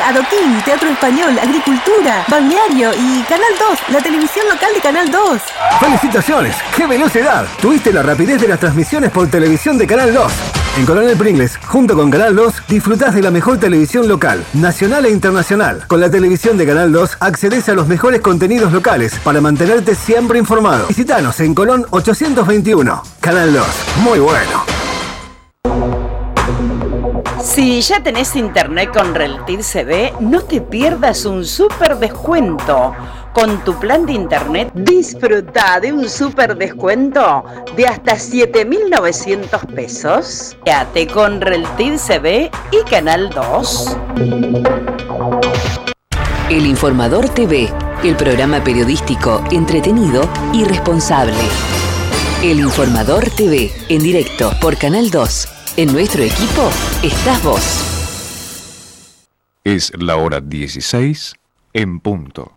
adoquín, teatro español, agricultura, balneario y Canal 2, la televisión local de Canal 2. ¡Felicitaciones! ¡Qué velocidad! Tuviste la rapidez de las transmisiones por televisión de Canal 2. En Coronel Pringles, junto con Canal 2, disfrutás de la mejor televisión local, nacional e internacional. Con la televisión de Canal 2, accedes a los mejores contenidos locales para mantenerte siempre informado. Visítanos en Colón 821. Canal 2, muy bueno. Si ya tenés internet con Reltiv CB, no te pierdas un súper descuento. Con tu plan de internet, disfruta de un súper descuento de hasta 7.900 pesos. Quédate con Reltiv CB y Canal 2. El Informador TV, el programa periodístico entretenido y responsable. El Informador TV, en directo por Canal 2. En nuestro equipo estás vos. Es la hora 16 en punto.